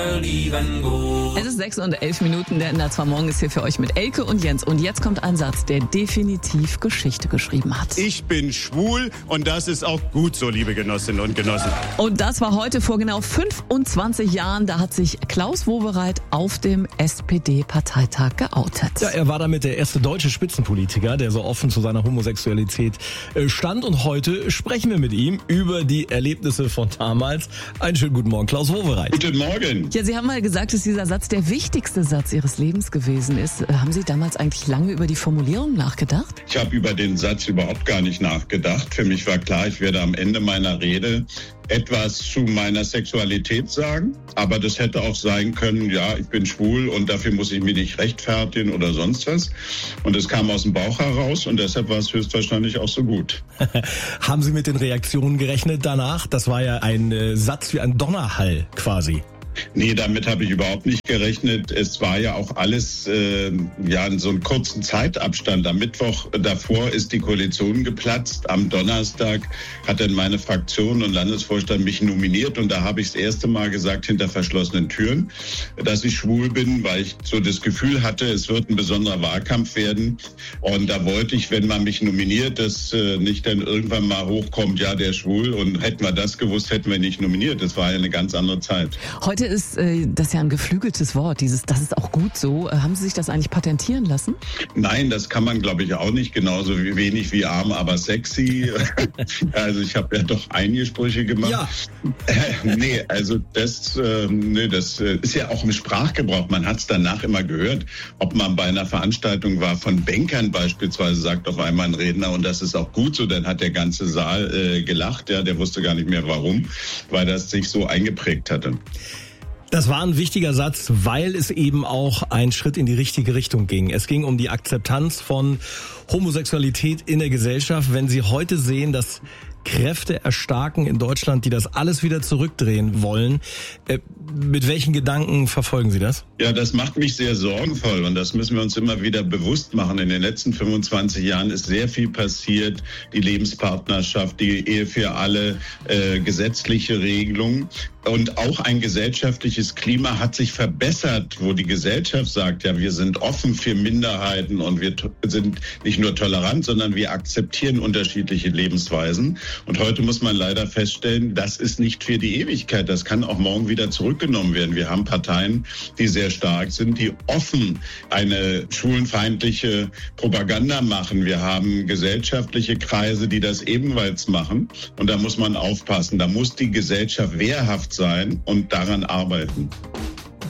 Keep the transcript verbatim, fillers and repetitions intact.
Es ist sechs und elf Minuten, der N D R zwei Morgen ist hier für euch mit Elke und Jens. Und jetzt kommt ein Satz, der definitiv Geschichte geschrieben hat. Ich bin schwul und das ist auch gut so, liebe Genossinnen und Genossen. Und das war heute vor genau fünfundzwanzig Jahren. Da hat sich Klaus Wowereit auf dem S P D-Parteitag geoutet. Ja, er war damit der erste deutsche Spitzenpolitiker, der so offen zu seiner Homosexualität stand. Und heute sprechen wir mit ihm über die Erlebnisse von damals. Einen schönen guten Morgen, Klaus Wowereit. Guten Morgen. Ja, Sie haben mal gesagt, dass dieser Satz der wichtigste Satz Ihres Lebens gewesen ist. Haben Sie damals eigentlich lange über die Formulierung nachgedacht? Ich habe über den Satz überhaupt gar nicht nachgedacht. Für mich war klar, ich werde am Ende meiner Rede etwas zu meiner Sexualität sagen. Aber das hätte auch sein können, ja, ich bin schwul und dafür muss ich mich nicht rechtfertigen oder sonst was. Und es kam aus dem Bauch heraus und deshalb war es höchstwahrscheinlich auch so gut. Haben Sie mit den Reaktionen gerechnet danach? Das war ja ein äh, Satz wie ein Donnerhall quasi. Nee, damit habe ich überhaupt nicht gerechnet. Es war ja auch alles äh, ja in so einem kurzen Zeitabstand. Am Mittwoch davor ist die Koalition geplatzt. Am Donnerstag hat dann meine Fraktion und Landesvorstand mich nominiert. Und da habe ich das erste Mal gesagt, hinter verschlossenen Türen, dass ich schwul bin, weil ich so das Gefühl hatte, es wird ein besonderer Wahlkampf werden. Und da wollte ich, wenn man mich nominiert, dass äh, nicht dann irgendwann mal hochkommt, ja, der ist schwul. Und hätten wir das gewusst, hätten wir nicht nominiert. Das war ja eine ganz andere Zeit. Heute ist äh, das ja ein geflügeltes Wort, dieses, das ist auch gut so. Äh, haben Sie sich das eigentlich patentieren lassen? Nein, das kann man, glaube ich, auch nicht. Genauso wie wenig wie arm, aber sexy. Also ich habe ja doch einige Sprüche gemacht. Ja. Äh, nee, also das, äh, nee, das äh, ist ja auch im Sprachgebrauch. Man hat es danach immer gehört, ob man bei einer Veranstaltung war, von Bankern beispielsweise, sagt auf einmal ein Redner, und das ist auch gut so. Dann hat der ganze Saal äh, gelacht. Ja, der wusste gar nicht mehr warum, weil das sich so eingeprägt hatte. Das war ein wichtiger Satz, weil es eben auch ein Schritt in die richtige Richtung ging. Es ging um die Akzeptanz von Homosexualität in der Gesellschaft. Wenn Sie heute sehen, dass Kräfte erstarken in Deutschland, die das alles wieder zurückdrehen wollen, äh, mit welchen Gedanken verfolgen Sie das? Ja, das macht mich sehr sorgenvoll und das müssen wir uns immer wieder bewusst machen. In den letzten fünfundzwanzig Jahren ist sehr viel passiert. Die Lebenspartnerschaft, die Ehe für alle, äh, gesetzliche Regelungen. Und auch ein gesellschaftliches Klima hat sich verbessert, wo die Gesellschaft sagt, ja, wir sind offen für Minderheiten und wir sind nicht nur tolerant, sondern wir akzeptieren unterschiedliche Lebensweisen. Und heute muss man leider feststellen, das ist nicht für die Ewigkeit. Das kann auch morgen wieder zurückgenommen werden. Wir haben Parteien, die sehr stark sind, die offen eine schwulenfeindliche Propaganda machen. Wir haben gesellschaftliche Kreise, die das ebenfalls machen. Und da muss man aufpassen. Da muss die Gesellschaft wehrhaft sein und daran arbeiten.